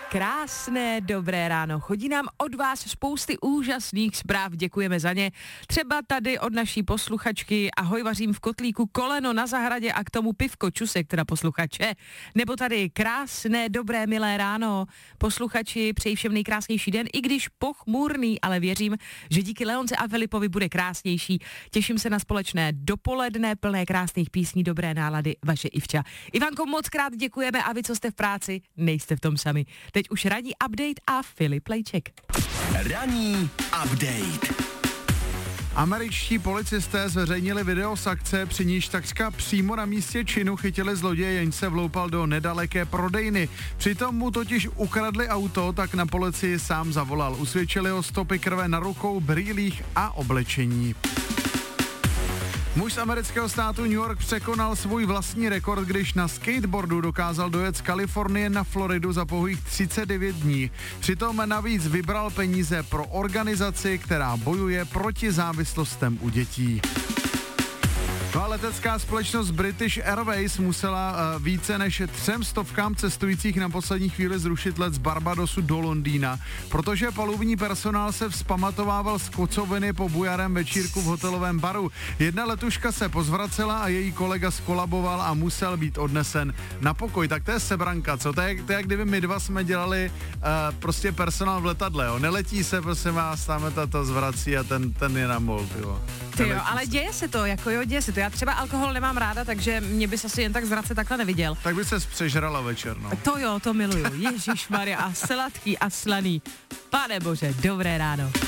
Krásné dobré ráno. Chodí nám od vás spousty úžasných zpráv, děkujeme za ně. Třeba tady od naší posluchačky: ahoj, vařím v kotlíku koleno na zahradě a k tomu pivko, čusek, teda posluchače. Nebo tady: krásné dobré milé ráno. Posluchači, přeji všem nejkrásnější den, i když pochmurný, ale věřím, že díky Leonce a Filipovi bude krásnější. Těším se na společné dopoledne plné krásných písní, dobré nálady, vaše Ivča. Ivanko, moc krát děkujeme, a vy, co jste v práci, nejste v tom sami. Teď už ranní update a Filip Lejček. Ranní update. Američtí policisté zveřejnili video z akce, při níž takřka přímo na místě činu chytili zloděje, jenž se vloupal do nedaleké prodejny. Přitom mu totiž ukradli auto, tak na policii sám zavolal. Usvědčili ho stopy krve na rukou, brýlích a oblečení. Muž z amerického státu New York překonal svůj vlastní rekord, když na skateboardu dokázal dojet z Kalifornie na Floridu za pouhých 39 dní. Přitom navíc vybral peníze pro organizaci, která bojuje proti závislostem u dětí. No a letecká společnost British Airways musela více než 300 cestujících na poslední chvíli zrušit let z Barbadosu do Londýna, protože palubní personál se vzpamatovával z kocoviny po bujarém večírku v hotelovém baru. Jedna letuška se pozvracela a její kolega skolaboval a musel být odnesen na pokoj. Tak to je sebranka, co? To je jak kdyby my dva jsme dělali prostě personál v letadle, jo. Neletí se, prosím vás, tam to zvrací a ten je na mol, jo. Ty jo, ale děje se to, děje se to. Já třeba alkohol nemám ráda, takže mě bys asi jen tak zvracet takhle neviděl. Tak by ses přežrala večer, no. To jo, to miluju. Ježišmarja, a sladký a slaný. Pane bože, dobré ráno.